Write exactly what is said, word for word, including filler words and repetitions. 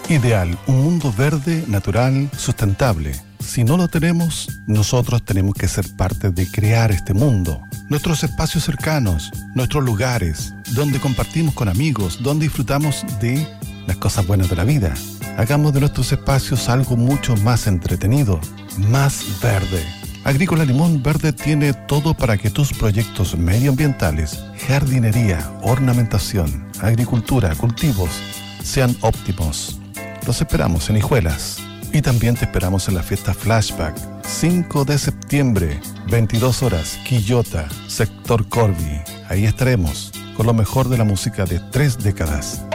Ideal, un mundo verde, natural, sustentable. Si no lo tenemos, nosotros tenemos que ser parte de crear este mundo. Nuestros espacios cercanos, nuestros lugares, donde compartimos con amigos, donde disfrutamos de las cosas buenas de la vida. Hagamos de nuestros espacios algo mucho más entretenido, más verde. Agrícola Limón Verde tiene todo para que tus proyectos medioambientales, jardinería, ornamentación, agricultura, cultivos, sean óptimos. Los esperamos en Hijuelas. Y también te esperamos en la fiesta Flashback, cinco de septiembre, veintidós horas, Quillota, sector Corby. Ahí estaremos con lo mejor de la música de tres décadas.